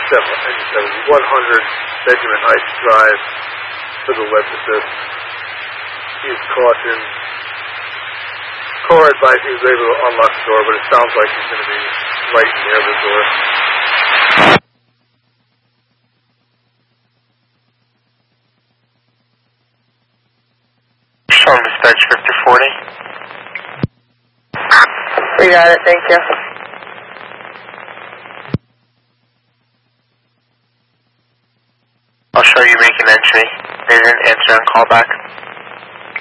100 Benjamin Heights Drive to the left assist. Use caution. Caller advised he was able to unlock the door, but it sounds like he's going to be right near the door. Storm dispatch 5040. We got it, thank you. I'll show you make an entry. They didn't answer on callback.